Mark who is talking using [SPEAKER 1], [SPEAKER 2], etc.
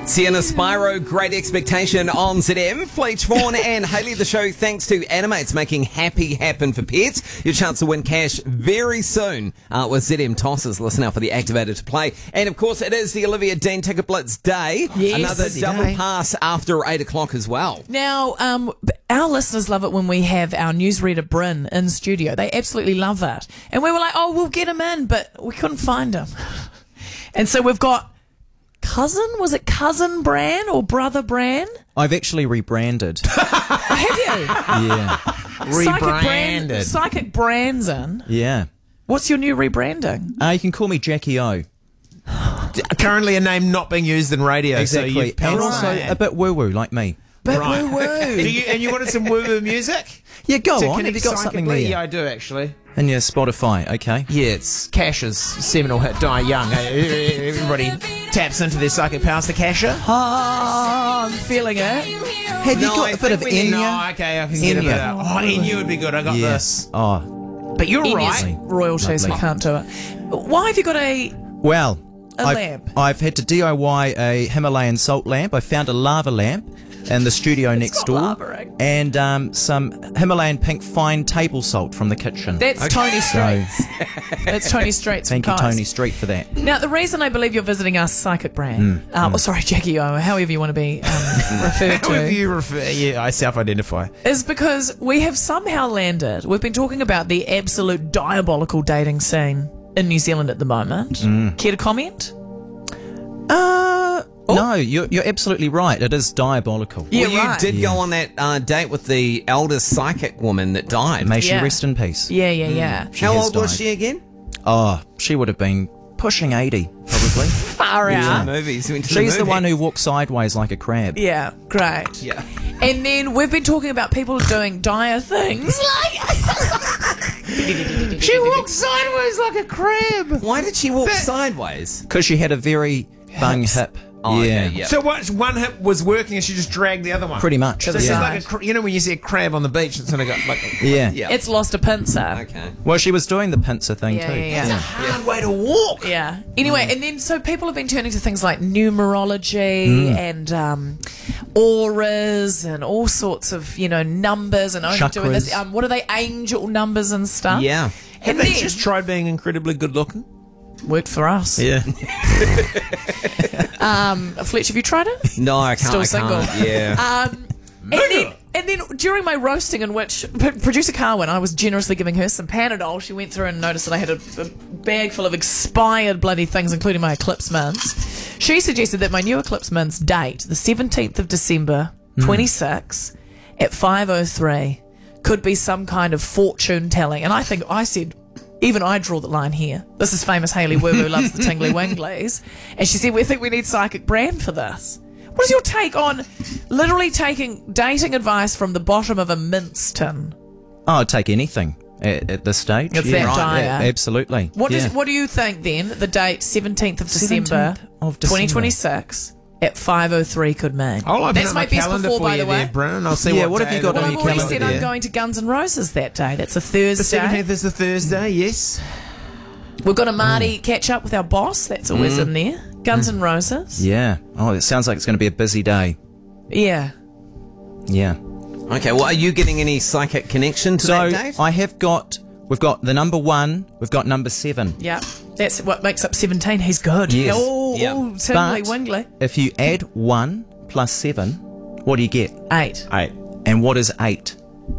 [SPEAKER 1] Sienna Spyro, Great Expectation on ZM. Fleech Vaughan and Hayley the show thanks to Animates making happy happen for pets. Your chance to win cash very soon with ZM Tosses. Listen out for the activator to play. And of course it is the Olivia Dean Ticket Blitz day.
[SPEAKER 2] Yes.
[SPEAKER 1] Another
[SPEAKER 2] Busy
[SPEAKER 1] double
[SPEAKER 2] day.
[SPEAKER 1] pass after 8 o'clock as well.
[SPEAKER 2] Now, our listeners love it when we have our newsreader Bryn in studio. They absolutely love it. And we were like, oh, we'll get him in, but we couldn't find him. And so we've got Cousin Bran or Brother Bran?
[SPEAKER 3] I've actually rebranded.
[SPEAKER 2] Have you?
[SPEAKER 3] Yeah.
[SPEAKER 4] Rebranded.
[SPEAKER 2] Psychic Bran's in.
[SPEAKER 3] Yeah.
[SPEAKER 2] What's your new rebranding?
[SPEAKER 3] You can call me Jackie O.
[SPEAKER 4] Currently a name not being used in radio.
[SPEAKER 3] Exactly.
[SPEAKER 4] So you've
[SPEAKER 3] And also a bit woo-woo like me.
[SPEAKER 4] right.
[SPEAKER 2] woo-woo.
[SPEAKER 4] And you wanted some woo-woo music?
[SPEAKER 3] Yeah, go
[SPEAKER 4] To
[SPEAKER 3] on. Have
[SPEAKER 4] connect
[SPEAKER 3] you got something
[SPEAKER 4] psychically?
[SPEAKER 3] there?
[SPEAKER 4] Yeah, I do actually.
[SPEAKER 3] In your Spotify, okay.
[SPEAKER 4] Yeah, it's Cash's seminal hit, Die Young. Everybody taps into their psychic powers to Casher.
[SPEAKER 2] Oh, I'm feeling it.
[SPEAKER 3] Have you got a bit of Enya?
[SPEAKER 4] No, okay, I can get a bit of... Oh, Enya would be good. I got this.
[SPEAKER 3] Oh,
[SPEAKER 4] But you're
[SPEAKER 2] Enya's
[SPEAKER 4] right.
[SPEAKER 2] royalties, we
[SPEAKER 3] Lovely.
[SPEAKER 2] can't do it. Why have you got a
[SPEAKER 3] well. I've,
[SPEAKER 2] lamp?
[SPEAKER 3] I've had to DIY a Himalayan salt lamp. I found a lava lamp in the studio next
[SPEAKER 2] got
[SPEAKER 3] door.
[SPEAKER 2] lava, eh?
[SPEAKER 3] And some Himalayan pink fine table salt from the kitchen.
[SPEAKER 2] That's Tony Straits. That's Tony Straits.
[SPEAKER 3] Thank
[SPEAKER 2] from
[SPEAKER 3] you,
[SPEAKER 2] Cars.
[SPEAKER 3] Tony Street, for that.
[SPEAKER 2] Now, the reason I believe you're visiting us, Psychic Brand, sorry, Jackie O, however you want to be referred
[SPEAKER 4] However
[SPEAKER 2] to,
[SPEAKER 4] you refer... Yeah, I self-identify.
[SPEAKER 2] is because we have somehow landed. We've been talking about the absolute diabolical dating scene in New Zealand at the moment. Care to comment?
[SPEAKER 3] No, you're absolutely right. It is diabolical.
[SPEAKER 2] Yeah,
[SPEAKER 1] well, you
[SPEAKER 2] right.
[SPEAKER 1] did go on that date with the eldest psychic woman that died.
[SPEAKER 3] May she
[SPEAKER 2] Yeah.
[SPEAKER 3] rest in peace.
[SPEAKER 2] Yeah.
[SPEAKER 1] How
[SPEAKER 3] has
[SPEAKER 1] old was
[SPEAKER 3] died.
[SPEAKER 1] she again?
[SPEAKER 3] Oh, she would have been pushing 80, probably.
[SPEAKER 2] Far out.
[SPEAKER 1] Movies. Went to
[SPEAKER 3] She's the
[SPEAKER 1] movie.
[SPEAKER 3] one who walks sideways like a crab.
[SPEAKER 2] Yeah, great.
[SPEAKER 1] Yeah.
[SPEAKER 2] And then we've been talking about people doing dire things
[SPEAKER 4] She walks sideways like a crab.
[SPEAKER 1] Why did she walk sideways?
[SPEAKER 3] Because she had a very bung hip.
[SPEAKER 1] Oh,
[SPEAKER 3] yeah.
[SPEAKER 1] okay, yeah.
[SPEAKER 4] So what? One hip was working and she just dragged the other one.
[SPEAKER 3] Pretty much.
[SPEAKER 4] So this is
[SPEAKER 3] Yeah.
[SPEAKER 4] like you know when you see a crab on the beach, it's kind of got like.
[SPEAKER 3] Yeah.
[SPEAKER 1] Yeah.
[SPEAKER 2] It's lost a pincer.
[SPEAKER 1] Okay.
[SPEAKER 3] Well, she was doing the pincer thing
[SPEAKER 2] Yeah,
[SPEAKER 3] too.
[SPEAKER 2] yeah, yeah.
[SPEAKER 4] Hard way to walk.
[SPEAKER 2] Yeah. Anyway, and then so people have been turning to things like numerology and auras and all sorts of numbers and only doing this.
[SPEAKER 3] Chakras.
[SPEAKER 2] What are they? Angel numbers and stuff.
[SPEAKER 1] Yeah.
[SPEAKER 4] Have
[SPEAKER 2] And
[SPEAKER 4] they
[SPEAKER 2] then
[SPEAKER 4] just tried being incredibly good looking?
[SPEAKER 2] worked for us.
[SPEAKER 3] Yeah.
[SPEAKER 2] Fletch, have you tried it?
[SPEAKER 1] No, I can't.
[SPEAKER 2] Still
[SPEAKER 1] I
[SPEAKER 2] single.
[SPEAKER 1] can't. Yeah.
[SPEAKER 2] And then during my roasting, in which producer Carwyn, I was generously giving her some Panadol, she went through and noticed that I had a bag full of expired bloody things, including my Eclipse mints. She suggested that my new Eclipse mints date, the 17th of December, 26, at 5:03, could be some kind of fortune telling. And I said, even I draw the line here. This is famous Hayley Wu who loves the tingly winglies. And she said, we think we need Psychic Brand for this. What is your take on literally taking dating advice from the bottom of a mince tin?
[SPEAKER 3] Oh, I'd take anything at this stage.
[SPEAKER 2] It's
[SPEAKER 3] yeah.
[SPEAKER 2] that dire.
[SPEAKER 3] Yeah, absolutely.
[SPEAKER 2] What
[SPEAKER 3] yeah.
[SPEAKER 2] do you think then the date 17th of December
[SPEAKER 3] 17th of December.
[SPEAKER 2] 2026 at 5:03 could mean?
[SPEAKER 4] I'll open
[SPEAKER 2] That's
[SPEAKER 4] up my
[SPEAKER 2] my best
[SPEAKER 4] calendar
[SPEAKER 2] before,
[SPEAKER 4] for
[SPEAKER 2] by
[SPEAKER 4] you
[SPEAKER 2] the way.
[SPEAKER 4] there, Brennan. I'll see
[SPEAKER 3] Yeah,
[SPEAKER 4] what
[SPEAKER 3] what have
[SPEAKER 4] day
[SPEAKER 3] you got
[SPEAKER 4] that
[SPEAKER 3] on
[SPEAKER 2] Well,
[SPEAKER 4] is.
[SPEAKER 2] I've
[SPEAKER 3] your
[SPEAKER 2] already
[SPEAKER 3] calendar
[SPEAKER 2] said I'm
[SPEAKER 3] there?
[SPEAKER 2] going to Guns N' Roses that day. That's a
[SPEAKER 4] The
[SPEAKER 2] Thursday.
[SPEAKER 4] 17th is the Thursday, yes.
[SPEAKER 2] We've got a Marty catch up with our boss. That's always in there. Guns N' Roses.
[SPEAKER 3] Yeah. Oh, it sounds like it's going to be a busy day.
[SPEAKER 2] Yeah.
[SPEAKER 3] Yeah.
[SPEAKER 1] Okay. Well, are you getting any psychic connection to
[SPEAKER 3] So
[SPEAKER 1] that date?
[SPEAKER 3] we've got the number 1, we've got number 7.
[SPEAKER 2] Yeah. That's what makes up 17. He's good.
[SPEAKER 3] Yes.
[SPEAKER 2] Oh,
[SPEAKER 1] Yeah.
[SPEAKER 2] tingly
[SPEAKER 3] But
[SPEAKER 2] wingly.
[SPEAKER 3] if you add 1 plus 7, what do you get?
[SPEAKER 2] 8.
[SPEAKER 4] 8.
[SPEAKER 3] And what is 8?